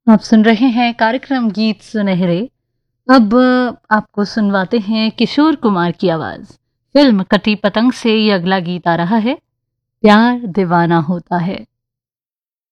आप सुन रहे हैं कार्यक्रम गीत सुनहरे। अब आपको सुनवाते हैं किशोर कुमार की आवाज। फिल्म कटी पतंग से ये अगला गीत आ रहा है, प्यार दीवाना होता है।